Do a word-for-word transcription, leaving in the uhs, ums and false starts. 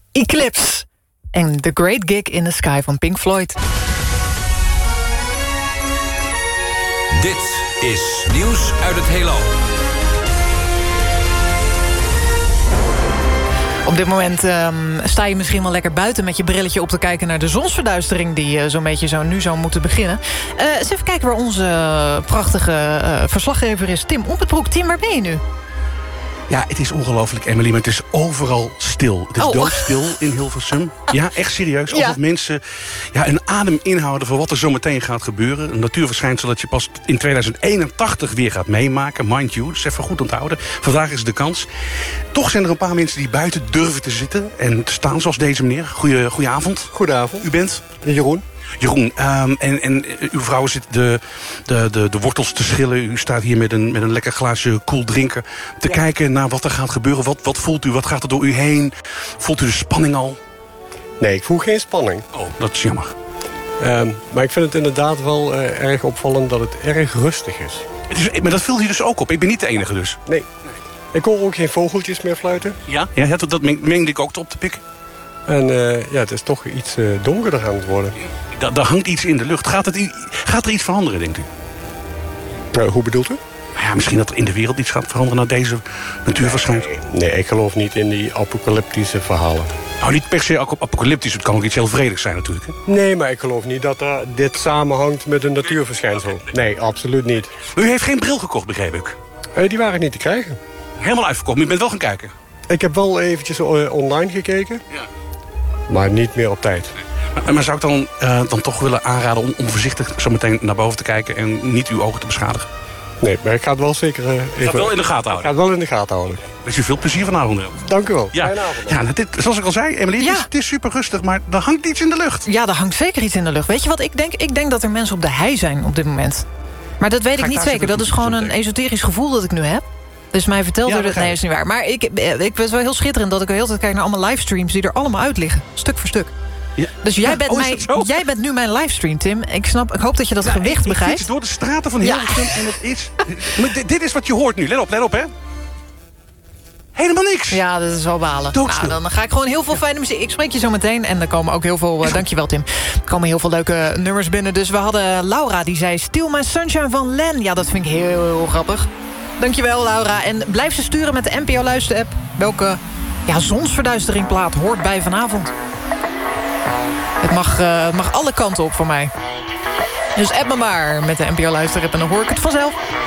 Eclipse en The Great Gig in the Sky van Pink Floyd. Dit is nieuws uit het heelal. Op dit moment um, sta je misschien wel lekker buiten met je brilletje op te kijken naar de zonsverduistering die uh, zo'n beetje zo nu zou moeten beginnen. Uh, eens even kijken waar onze prachtige uh, verslaggever is, Tim Ompetbroek. Tim, waar ben je nu? Ja, het is ongelooflijk, Emily, maar het is overal stil. Het is oh. doodstil in Hilversum. Ja, echt serieus. Alsof ja. mensen ja, een adem inhouden voor wat er zo meteen gaat gebeuren. Een natuurverschijnsel dat je pas in tweeduizend eenentachtig weer gaat meemaken. Mind you, dus even goed onthouden. Vandaag is de kans. Toch zijn er een paar mensen die buiten durven te zitten en te staan, zoals deze meneer. Goeie, goedenavond. Goedenavond. U bent? Jeroen. Jeroen, um, en, en uw vrouw zit de, de, de, de wortels te schillen. U staat hier met een, met een lekker glaasje koel drinken. Te ja. kijken naar wat er gaat gebeuren. Wat, wat voelt u? Wat gaat er door u heen? Voelt u de spanning al? Nee, ik voel geen spanning. Oh, dat is jammer. Um, maar ik vind het inderdaad wel uh, erg opvallend dat het erg rustig is. Het is. Maar dat viel hier dus ook op. Ik ben niet de enige dus. Nee. Ik hoor ook geen vogeltjes meer fluiten. Ja, ja dat, dat meende ik ook op te pikken. En uh, ja, het is toch iets uh, donkerder aan het worden. Da daar hangt iets in de lucht. Gaat, het, gaat er iets veranderen, denkt u? Uh, hoe bedoelt u? Ja, misschien dat er in de wereld iets gaat veranderen na deze natuurverschijnsel. Nee, nee, ik geloof niet in die apocalyptische verhalen. Nou, niet per se apocalyptisch. Het kan ook iets heel vredigs zijn natuurlijk. Hè? Nee, maar ik geloof niet dat uh, dit samenhangt met een natuurverschijnsel. Nee, absoluut niet. U heeft geen bril gekocht, begreep ik? Uh, die waren niet te krijgen. Helemaal uitverkocht, maar u bent wel gaan kijken? Ik heb wel eventjes uh, online gekeken. Ja. Maar niet meer op tijd. Maar, maar zou ik dan, uh, dan toch willen aanraden om, om voorzichtig zo meteen naar boven te kijken en niet uw ogen te beschadigen? Nee, maar ik ga het wel zeker uh, even... Gaat wel in de gaten houden? Ik ga het wel in de gaten houden. Wens u veel plezier vanavond. Dank u wel. Ja, ja dit, zoals ik al zei, Emily, ja. het, is, het is super rustig, maar er hangt iets in de lucht. Ja, er hangt zeker iets in de lucht. Weet je wat ik denk? Ik denk dat er mensen op de hei zijn op dit moment. Maar dat weet Ga ik niet zeker. Dat is gewoon een esoterisch gevoel dat ik nu heb. Dus mij vertelde ja, dat... Nee, dat is niet waar. Maar ik, ik vind het wel heel schitterend dat ik de hele tijd kijk naar allemaal livestreams die er allemaal uit liggen. Stuk voor stuk. Ja. Dus jij, ja, bent oh, mijn, jij bent nu mijn livestream, Tim. Ik, snap, ik hoop dat je dat ja, gewicht ik, begrijpt. Ik fiets door de straten van Hilversum ja. en het is... maar dit, dit is wat je hoort nu. Let op, let op, hè. Helemaal niks. Ja, dat is wel balen. Nou, dan ga ik gewoon heel veel fijne muziek. Ik spreek je zo meteen. En er komen ook heel veel... Uh, dankjewel, Tim. Er komen heel veel leuke nummers binnen. Dus we hadden Laura, die zei... Steal My Sunshine van Len. Ja, dat vind ik heel, heel grappig. Dankjewel, Laura. En blijf ze sturen met de N P O Luister-app. Welke ja, zonsverduisteringplaat hoort bij vanavond. Het mag, uh, het mag alle kanten op voor mij. Dus app me maar met de N P O Luister-app en dan hoor ik het vanzelf.